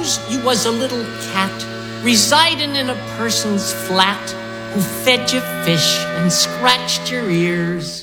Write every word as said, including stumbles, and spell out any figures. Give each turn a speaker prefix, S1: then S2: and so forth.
S1: Suppose you was a little cat residing in a person's flat who fed you fish and scratched your ears.